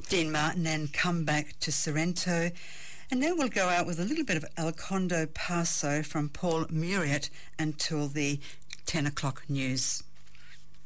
Dean Martin and Come Back to Sorrento. And now we'll go out with a little bit of El Condo Paso from Paul Muriat until the 10 o'clock news.